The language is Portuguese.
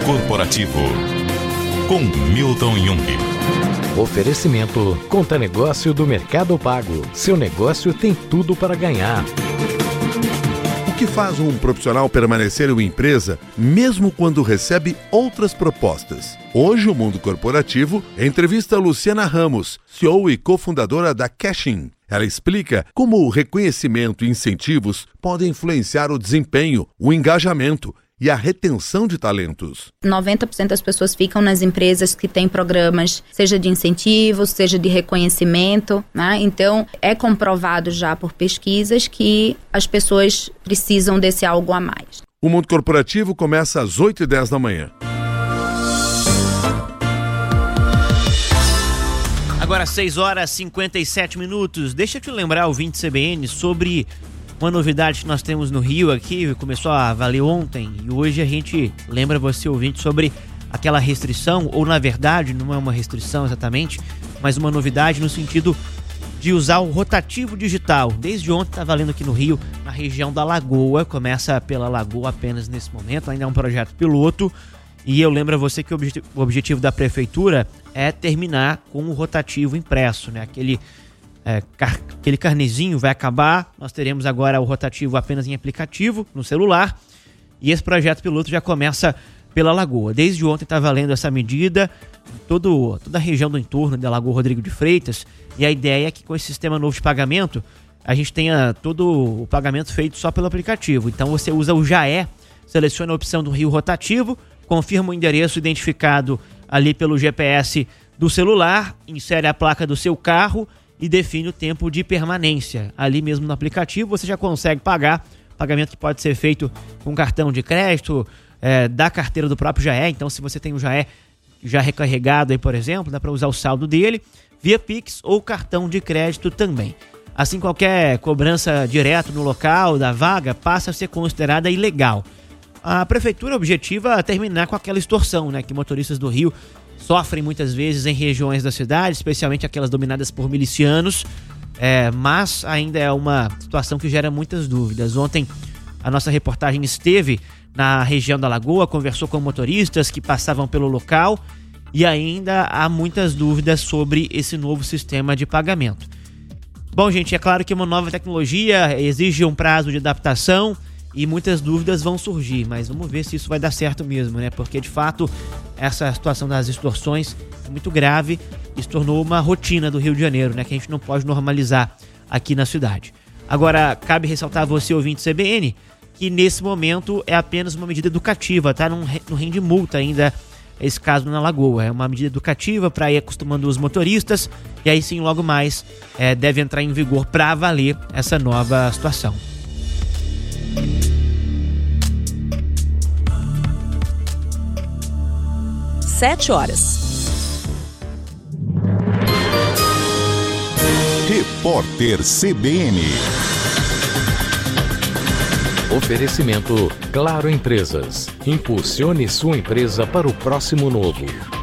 corporativo, com Milton Jung. Oferecimento Conta Negócio do Mercado Pago. Seu negócio tem tudo para ganhar. O que faz um profissional permanecer em uma empresa, mesmo quando recebe outras propostas? Hoje, o Mundo Corporativo entrevista Luciana Ramos, CEO e cofundadora da Cashin. Ela explica como o reconhecimento e incentivos podem influenciar o desempenho, o engajamento e a retenção de talentos. 90% das pessoas ficam nas empresas que têm programas, seja de incentivos, seja de reconhecimento, né? Então, é comprovado já por pesquisas que as pessoas precisam desse algo a mais. O Mundo Corporativo começa às 8h10 da manhã. Agora 6h57. Deixa eu te lembrar, ouvinte CBN, sobre uma novidade que nós temos no Rio aqui, começou a valer ontem, e hoje a gente lembra você, ouvinte, sobre aquela restrição, ou na verdade não é uma restrição exatamente, mas uma novidade no sentido de usar o rotativo digital. Desde ontem está valendo aqui no Rio, na região da Lagoa, começa pela Lagoa apenas nesse momento, ainda é um projeto piloto, e eu lembro a você que o objetivo da prefeitura é terminar com o rotativo impresso, né? Aquele carnezinho vai acabar, nós teremos agora o rotativo apenas em aplicativo, no celular, e esse projeto piloto já começa pela Lagoa. Desde ontem está valendo essa medida em toda a região do entorno da Lagoa Rodrigo de Freitas, e a ideia é que com esse sistema novo de pagamento, a gente tenha todo o pagamento feito só pelo aplicativo. Então você usa o JAE, seleciona a opção do Rio Rotativo, confirma o endereço identificado ali pelo GPS do celular, insere a placa do seu carro e define o tempo de permanência. Ali mesmo no aplicativo você já consegue pagar, pagamento que pode ser feito com cartão de crédito, da carteira do próprio JAE. Então, se você tem o JAE já recarregado aí, por exemplo, dá para usar o saldo dele, via Pix ou cartão de crédito também. Assim, qualquer cobrança direto no local da vaga passa a ser considerada ilegal. A prefeitura objetiva terminar com aquela extorsão, né, que motoristas do Rio sofrem muitas vezes em regiões da cidade, especialmente aquelas dominadas por milicianos, mas ainda é uma situação que gera muitas dúvidas. Ontem a nossa reportagem esteve na região da Lagoa, conversou com motoristas que passavam pelo local e ainda há muitas dúvidas sobre esse novo sistema de pagamento. Bom, gente, é claro que uma nova tecnologia exige um prazo de adaptação e muitas dúvidas vão surgir, mas vamos ver se isso vai dar certo mesmo, né? Porque, de fato, essa situação das extorsões é muito grave e se tornou uma rotina do Rio de Janeiro, né? Que a gente não pode normalizar aqui na cidade. Agora, cabe ressaltar a você, ouvinte CBN, que nesse momento é apenas uma medida educativa, tá? Não rende multa ainda esse caso na Lagoa. É uma medida educativa para ir acostumando os motoristas e aí sim, logo mais, deve entrar em vigor para valer essa nova situação. 7h. Repórter CBN. Oferecimento Claro Empresas. Impulsione sua empresa para o próximo novo.